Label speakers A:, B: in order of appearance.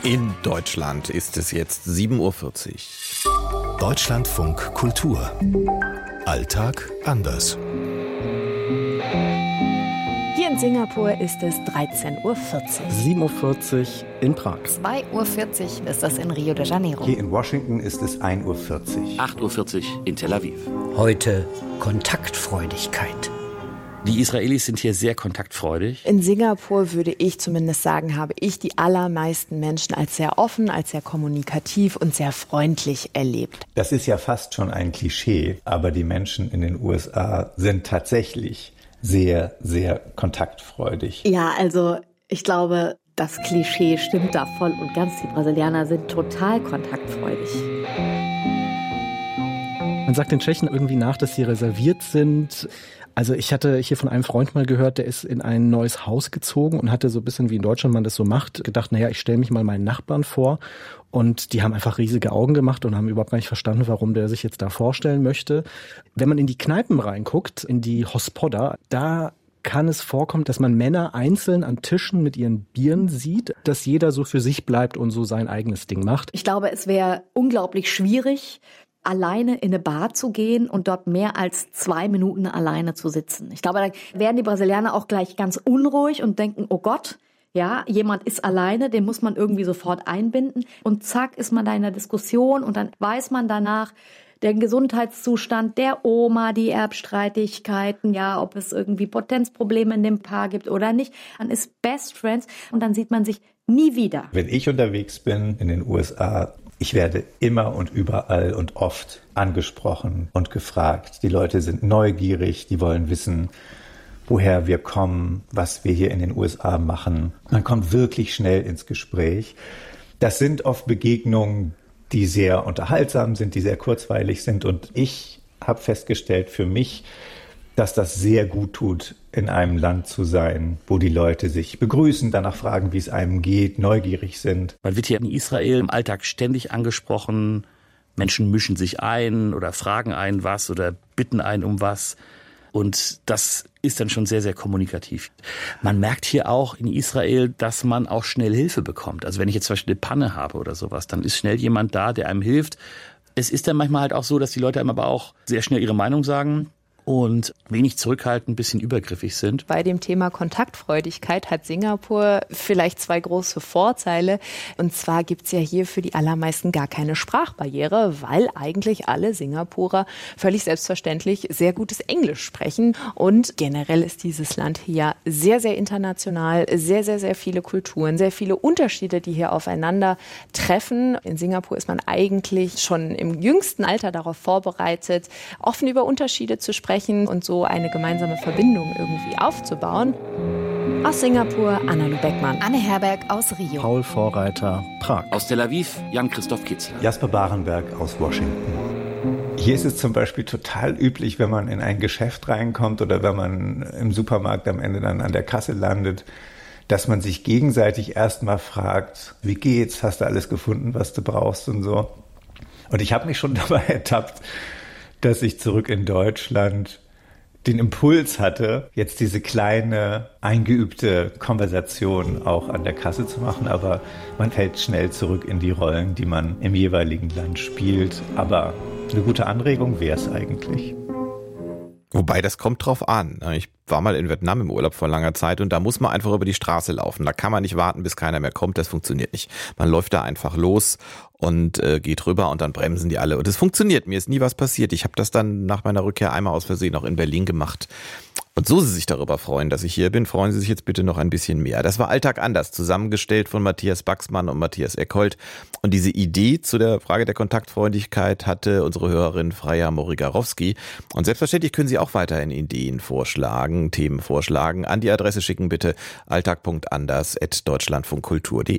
A: In Deutschland ist es jetzt 7:40 Uhr.
B: Deutschlandfunk Kultur. Alltag anders.
C: Hier in Singapur ist es 13:40 Uhr.
D: 7:40 Uhr in Prag.
C: 2:40 Uhr ist das in Rio de Janeiro.
E: Hier in Washington ist es 1:40 Uhr.
F: 8:40 Uhr in Tel Aviv.
G: Heute Kontaktfreudigkeit.
F: Die Israelis sind hier sehr kontaktfreudig.
C: In Singapur würde ich zumindest sagen, habe ich die allermeisten Menschen als sehr offen, als sehr kommunikativ und sehr freundlich erlebt.
E: Das ist ja fast schon ein Klischee, aber die Menschen in den USA sind tatsächlich sehr, sehr kontaktfreudig.
H: Ja, also ich glaube, das Klischee stimmt da voll und ganz. Die Brasilianer sind total kontaktfreudig.
D: Man sagt den Tschechen irgendwie nach, dass sie reserviert sind. Also ich hatte hier von einem Freund mal gehört, der ist in ein neues Haus gezogen und hatte so ein bisschen, wie in Deutschland man das so macht, gedacht, naja, ich stelle mich mal meinen Nachbarn vor. Und die haben einfach riesige Augen gemacht und haben überhaupt gar nicht verstanden, warum der sich jetzt da vorstellen möchte. Wenn man in die Kneipen reinguckt, in die Hospoda, da kann es vorkommen, dass man Männer einzeln an Tischen mit ihren Bieren sieht, dass jeder so für sich bleibt und so sein eigenes Ding macht.
H: Ich glaube, es wäre unglaublich schwierig, alleine in eine Bar zu gehen und dort mehr als 2 Minuten alleine zu sitzen. Ich glaube, da werden die Brasilianer auch gleich ganz unruhig und denken, oh Gott, ja, jemand ist alleine, den muss man irgendwie sofort einbinden. Und zack, ist man da in der Diskussion und dann weiß man danach den Gesundheitszustand der Oma, die Erbstreitigkeiten, ja, ob es irgendwie Potenzprobleme in dem Paar gibt oder nicht. Man ist Best Friends und dann sieht man sich nie wieder.
E: Wenn ich unterwegs bin in den USA, ich werde immer und überall und oft angesprochen und gefragt. Die Leute sind neugierig, die wollen wissen, woher wir kommen, was wir hier in den USA machen. Man kommt wirklich schnell ins Gespräch. Das sind oft Begegnungen, die sehr unterhaltsam sind, die sehr kurzweilig sind. Und ich habe festgestellt für mich, dass das sehr gut tut, in einem Land zu sein, wo die Leute sich begrüßen, danach fragen, wie es einem geht, neugierig sind.
F: Man wird hier in Israel im Alltag ständig angesprochen. Menschen mischen sich ein oder fragen einen was oder bitten einen um was. Und das ist dann schon sehr, sehr kommunikativ. Man merkt hier auch in Israel, dass man auch schnell Hilfe bekommt. Also wenn ich jetzt zum Beispiel eine Panne habe oder sowas, dann ist schnell jemand da, der einem hilft. Es ist dann manchmal halt auch so, dass die Leute einem aber auch sehr schnell ihre Meinung sagen und wenig zurückhaltend, ein bisschen übergriffig sind.
C: Bei dem Thema Kontaktfreudigkeit hat Singapur vielleicht 2 große Vorteile. Und zwar gibt es ja hier für die allermeisten gar keine Sprachbarriere, weil eigentlich alle Singapurer völlig selbstverständlich sehr gutes Englisch sprechen. Und generell ist dieses Land hier sehr, sehr international, sehr, sehr, sehr viele Kulturen, sehr viele Unterschiede, die hier aufeinander treffen. In Singapur ist man eigentlich schon im jüngsten Alter darauf vorbereitet, offen über Unterschiede zu sprechen und so eine gemeinsame Verbindung irgendwie aufzubauen. Aus Singapur, Anna-Lu Beckmann.
I: Anne Herberg aus Rio.
D: Paul Vorreiter, Prag.
F: Aus Tel Aviv, Jan-Christoph Kitzler.
E: Jasper Barenberg aus Washington. Hier ist es zum Beispiel total üblich, wenn man in ein Geschäft reinkommt oder wenn man im Supermarkt am Ende dann an der Kasse landet, dass man sich gegenseitig erstmal fragt, wie geht's, hast du alles gefunden, was du brauchst und so. Und ich habe mich schon dabei ertappt, dass ich zurück in Deutschland den Impuls hatte, jetzt diese kleine, eingeübte Konversation auch an der Kasse zu machen. Aber man fällt schnell zurück in die Rollen, die man im jeweiligen Land spielt. Aber eine gute Anregung wäre es eigentlich.
A: Wobei, das kommt drauf an. Ich war mal in Vietnam im Urlaub vor langer Zeit und da muss man einfach über die Straße laufen. Da kann man nicht warten, bis keiner mehr kommt. Das funktioniert nicht. Man läuft da einfach los und geht rüber und dann bremsen die alle. Und es funktioniert. Mir ist nie was passiert. Ich habe das dann nach meiner Rückkehr einmal aus Versehen auch in Berlin gemacht. Und so Sie sich darüber freuen, dass ich hier bin, freuen Sie sich jetzt bitte noch ein bisschen mehr. Das war Alltag anders, zusammengestellt von Matthias Baxmann und Matthias Eckhold. Und diese Idee zu der Frage der Kontaktfreundlichkeit hatte unsere Hörerin Freya Morigarowski. Und selbstverständlich können Sie auch weiterhin Ideen vorschlagen, Themen vorschlagen. An die Adresse schicken bitte alltag.anders@deutschlandfunkkultur.de.